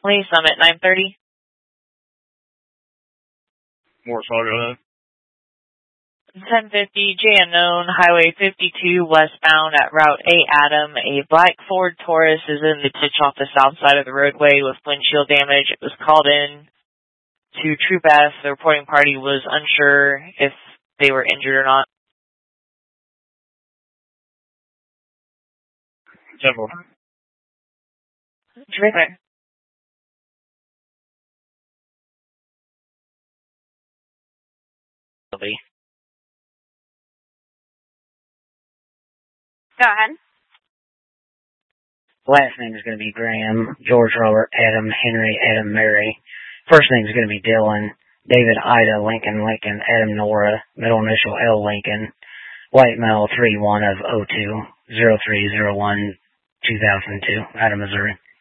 Lee Summit 930. More Fargo. 1050 J unknown, Highway 52 westbound at Route 8 Adam. A black Ford Taurus is in the ditch off the south side of the roadway with windshield damage. It was called in to Troop F. The reporting party was unsure if they were injured or not. Several. Terrific. Go ahead. Last name is going to be Graham, George Robert, Adam, Henry, Adam, Mary. First name is going to be Dylan, David, Ida, Lincoln, Lincoln, Adam, Nora, middle initial L, Lincoln, white male 31 of 02, 0301, 2002, out of Missouri.